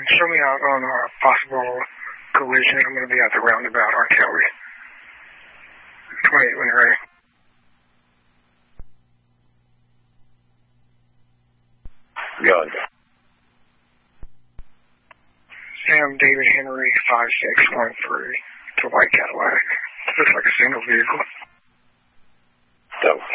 show me out on a possible collision. I'm going to be at the roundabout on Kelly. 28 when you're ready. Good. Sam David Henry 5613 to white Cadillac. Looks like a single vehicle. Okay.